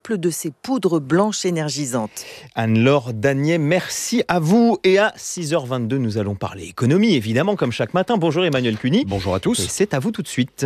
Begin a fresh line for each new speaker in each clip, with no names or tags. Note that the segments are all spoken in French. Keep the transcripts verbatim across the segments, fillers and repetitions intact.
de ces poudres blanches énergisantes.
Anne-Laure Danier, merci à vous. Et à six heures vingt-deux, nous allons parler économie, évidemment, comme chaque matin. Bonjour Emmanuel Cuny.
Bonjour à tous.
Et c'est à vous tout de suite.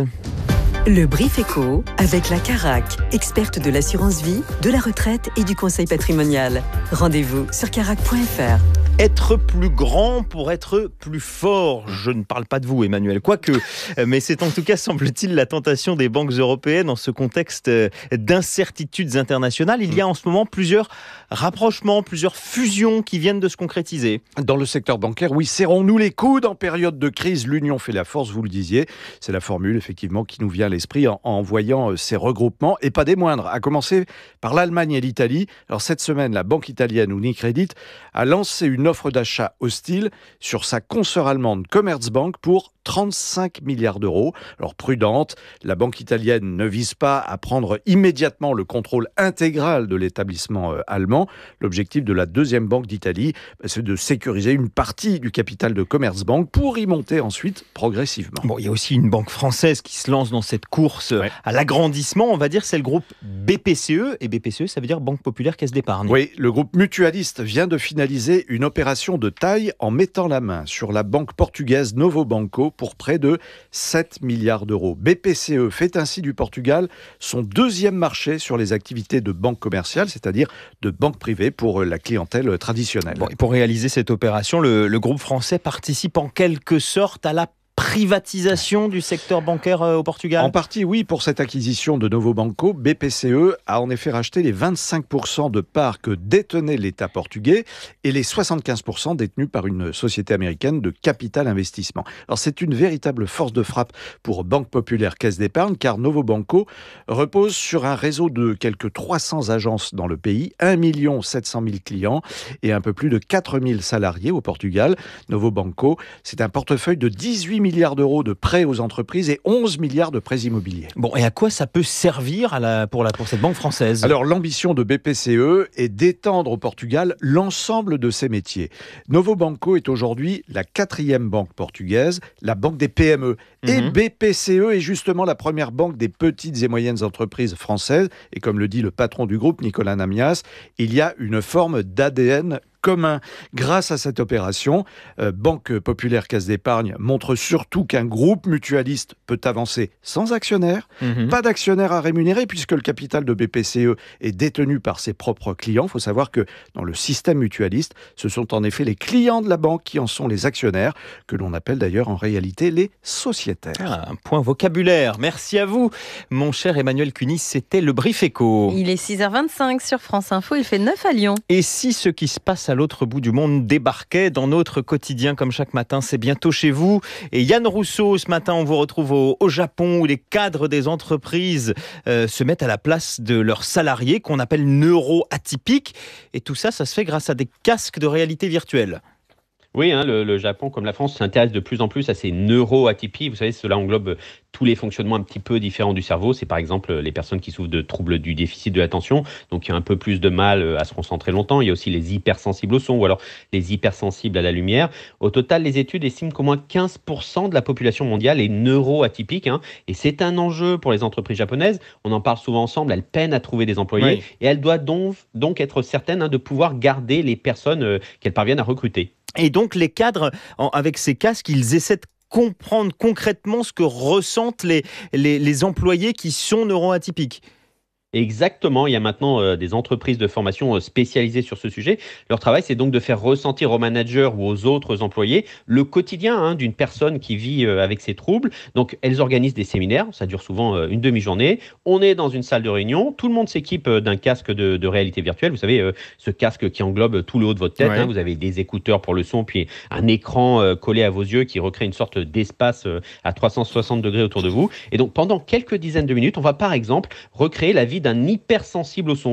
Le Brief Éco avec la Carac, experte de l'assurance vie, de la retraite et du conseil patrimonial. Rendez-vous sur carac point f r.
Être plus grand pour être plus fort. Je ne parle pas de vous, Emmanuel, quoique, mais c'est en tout cas, semble-t-il, la tentation des banques européennes en ce contexte d'incertitudes internationales. Il y a en ce moment plusieurs rapprochements, plusieurs fusions qui viennent de se concrétiser.
Dans le secteur bancaire, oui, serrons-nous les coudes en période de crise. L'union fait la force, vous le disiez. C'est la formule, effectivement, qui nous vient à l'esprit en, en voyant ces regroupements, et pas des moindres, à commencer par l'Allemagne et l'Italie. Alors cette semaine, la banque italienne Unicredit a lancé une offre d'achat hostile sur sa consoeur allemande Commerzbank pour trente-cinq milliards d'euros. Alors prudente, la banque italienne ne vise pas à prendre immédiatement le contrôle intégral de l'établissement allemand. L'objectif de la deuxième banque d'Italie, c'est de sécuriser une partie du capital de Commerzbank pour y monter ensuite progressivement.
Bon, il y a aussi une banque française qui se lance dans cette course ouais. à l'agrandissement. On va dire c'est le groupe B P C E. Et B P C E, ça veut dire Banque Populaire Caisse d'Épargne.
Oui, le groupe mutualiste vient de finaliser une opération de taille en mettant la main sur la banque portugaise Novo Banco pour près de sept milliards d'euros. B P C E fait ainsi du Portugal son deuxième marché sur les activités de banque commerciale, c'est-à-dire de banque privée pour la clientèle traditionnelle.
Bon, et pour réaliser cette opération, le, le groupe français participe en quelque sorte à la privatisation du secteur bancaire au Portugal ?
En partie, oui. Pour cette acquisition de Novo Banco, B P C E a en effet racheté les vingt-cinq pour cent de parts que détenait l'État portugais et les soixante-quinze pour cent détenus par une société américaine de capital investissement. Alors c'est une véritable force de frappe pour Banque Populaire Caisse d'Épargne, car Novo Banco repose sur un réseau de quelques trois cents agences dans le pays, un million sept cent mille clients et un peu plus de quatre mille salariés au Portugal. Novo Banco, c'est un portefeuille de dix-huit milliards d'euros de prêts aux entreprises et onze milliards de prêts immobiliers.
Bon, et à quoi ça peut servir à la, pour, la, pour cette banque française ?
Alors, l'ambition de B P C E est d'étendre au Portugal l'ensemble de ses métiers. Novo Banco est aujourd'hui la quatrième banque portugaise, la banque des P M E. Mmh. Et B P C E est justement la première banque des petites et moyennes entreprises françaises. Et comme le dit le patron du groupe, Nicolas Namias, il y a une forme d'A D N commun. Grâce à cette opération, euh, Banque Populaire Caisse d'Épargne montre surtout qu'un groupe mutualiste peut avancer sans actionnaire, mmh. pas d'actionnaire à rémunérer puisque le capital de B P C E est détenu par ses propres clients. Il faut savoir que dans le système mutualiste, ce sont en effet les clients de la banque qui en sont les actionnaires, que l'on appelle d'ailleurs en réalité les sociétaires.
Ah, un point vocabulaire. Merci à vous, mon cher Emmanuel Cuny. C'était le Brief Éco.
Il est six heures vingt-cinq sur France Info, il fait neuf à Lyon.
Et si ce qui se passe à l'autre bout du monde débarquait dans notre quotidien comme chaque matin, c'est bientôt chez vous. Et Yann Rousseau, ce matin, on vous retrouve au, au Japon où les cadres des entreprises euh, se mettent à la place de leurs salariés qu'on appelle neuro-atypiques. Et tout ça, ça se fait grâce à des casques de réalité virtuelle.
Oui, hein, le, le Japon, comme la France, s'intéresse de plus en plus à ces neuroatypies. Vous savez, cela englobe tous les fonctionnements un petit peu différents du cerveau. C'est par exemple les personnes qui souffrent de troubles du déficit de l'attention, donc qui ont un peu plus de mal à se concentrer longtemps. Il y a aussi les hypersensibles au son ou alors les hypersensibles à la lumière. Au total, les études estiment qu'au moins quinze pour cent de la population mondiale est neuroatypique. Hein, et c'est un enjeu pour les entreprises japonaises. On en parle souvent ensemble. Elles peinent à trouver des employés. Oui. Et elles doivent donc, donc être certaines hein, de pouvoir garder les personnes euh, qu'elles parviennent à recruter.
Et donc les cadres, avec ces casques, ils essaient de comprendre concrètement ce que ressentent les, les, les employés qui sont neuroatypiques.
Exactement, il y a maintenant euh, des entreprises de formation euh, spécialisées sur ce sujet. Leur travail, c'est donc de faire ressentir aux managers ou aux autres employés le quotidien hein, d'une personne qui vit euh, avec ces troubles. Donc, elles organisent des séminaires, ça dure souvent euh, une demi-journée. On est dans une salle de réunion, tout le monde s'équipe euh, d'un casque de, de réalité virtuelle. Vous savez, euh, ce casque qui englobe tout le haut de votre tête. Ouais. Hein, vous avez des écouteurs pour le son, puis un écran euh, collé à vos yeux qui recrée une sorte d'espace euh, à trois cent soixante degrés autour de vous. Et donc, pendant quelques dizaines de minutes, on va par exemple recréer la vie d'un hypersensible au son.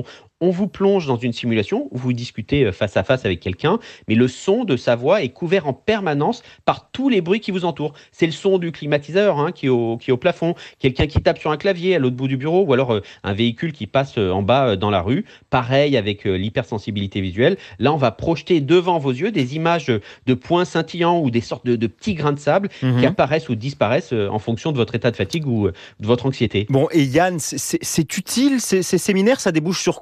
on vous plonge dans une simulation où vous discutez face à face avec quelqu'un, mais le son de sa voix est couvert en permanence par tous les bruits qui vous entourent. C'est le son du climatiseur hein, qui, est au, qui est au plafond, quelqu'un qui tape sur un clavier à l'autre bout du bureau, ou alors euh, un véhicule qui passe euh, en bas euh, dans la rue. Pareil avec euh, l'hypersensibilité visuelle. Là, on va projeter devant vos yeux des images de points scintillants ou des sortes de, de petits grains de sable mmh. qui apparaissent ou disparaissent euh, en fonction de votre état de fatigue ou euh, de votre anxiété.
Bon, et Yann, c'est, c'est utile ces, ces séminaires, ça débouche sur